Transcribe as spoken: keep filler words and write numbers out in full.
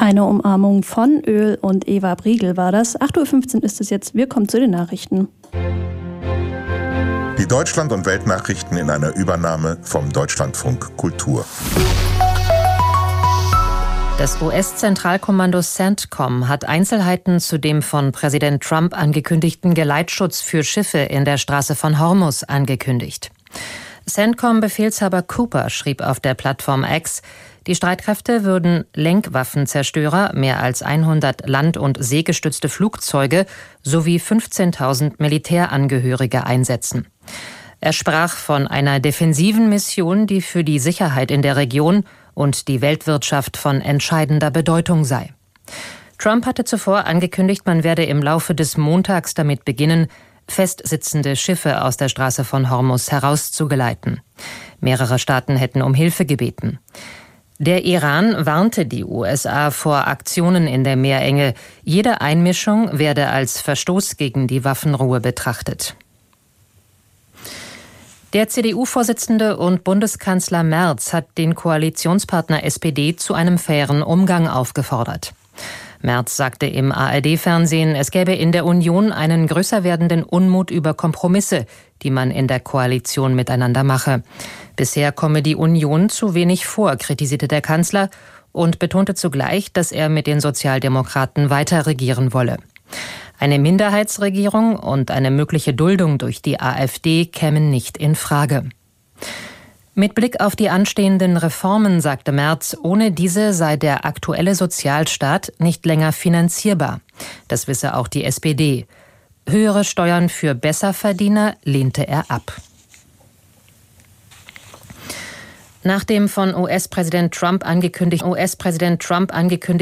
Eine Umarmung von Öl und Eva Briegel war das. acht Uhr fünfzehn ist es jetzt. Wir kommen zu den Nachrichten. Die Deutschland- und Weltnachrichten in einer Übernahme vom Deutschlandfunk Kultur. Das U S-Zentralkommando CENTCOM hat Einzelheiten zu dem von Präsident Trump angekündigten Geleitschutz für Schiffe in der Straße von Hormuz angekündigt. CENTCOM-Befehlshaber Cooper schrieb auf der Plattform X, die Streitkräfte würden Lenkwaffenzerstörer, mehr als hundert land- und seegestützte Flugzeuge sowie fünfzehntausend Militärangehörige einsetzen. Er sprach von einer defensiven Mission, die für die Sicherheit in der Region und die Weltwirtschaft von entscheidender Bedeutung sei. Trump hatte zuvor angekündigt, man werde im Laufe des Montags damit beginnen, festsitzende Schiffe aus der Straße von Hormuz herauszugeleiten. Mehrere Staaten hätten um Hilfe gebeten. Der Iran warnte die U S A vor Aktionen in der Meerenge. Jede Einmischung werde als Verstoß gegen die Waffenruhe betrachtet. Der C D U-Vorsitzende und Bundeskanzler Merz hat den Koalitionspartner S P D zu einem fairen Umgang aufgefordert. Merz sagte im A R D-Fernsehen, es gäbe in der Union einen größer werdenden Unmut über Kompromisse, die man in der Koalition miteinander mache. Bisher komme die Union zu wenig vor, kritisierte der Kanzler und betonte zugleich, dass er mit den Sozialdemokraten weiter regieren wolle. Eine Minderheitsregierung und eine mögliche Duldung durch die AfD kämen nicht in Frage. Mit Blick auf die anstehenden Reformen sagte Merz, ohne diese sei der aktuelle Sozialstaat nicht länger finanzierbar. Das wisse auch die S P D. Höhere Steuern für Besserverdiener lehnte er ab. Nach dem von U S-Präsident Trump angekündigten U S-Präsident Trump angekündigten